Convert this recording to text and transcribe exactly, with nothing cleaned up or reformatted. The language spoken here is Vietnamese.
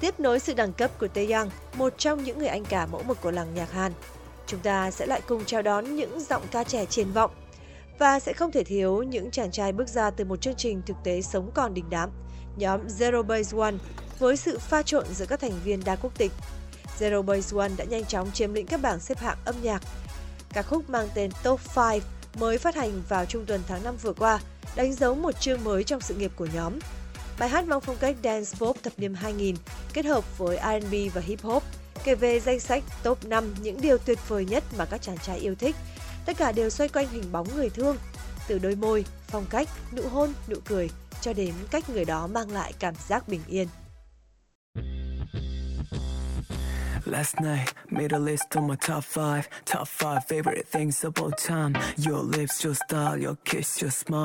Tiếp nối sự đẳng cấp của Taeyang, một trong những người anh cả mẫu mực của làng nhạc Hàn, chúng ta sẽ lại cùng chào đón những giọng ca trẻ triển vọng. Và sẽ không thể thiếu những chàng trai bước ra từ một chương trình thực tế sống còn đình đám, nhóm Zero Base One, với sự pha trộn giữa các thành viên đa quốc tịch. Zero Base One đã nhanh chóng chiếm lĩnh các bảng xếp hạng âm nhạc. Ca khúc mang tên Top năm mới phát hành vào trung tuần tháng năm vừa qua, đánh dấu một chương mới trong sự nghiệp của nhóm. Bài hát mang phong cách dance pop thập niên hai nghìn kết hợp với R and B và hip hop, kể về danh sách top năm những điều tuyệt vời nhất mà các chàng trai yêu thích. Tất cả đều xoay quanh hình bóng người thương, từ đôi môi, phong cách, nụ hôn, nụ cười, cho đến cách người đó mang lại cảm giác bình yên. Last night, made a list of my top five, top five favorite things of all time. Your lips, your style, your kiss, your smile.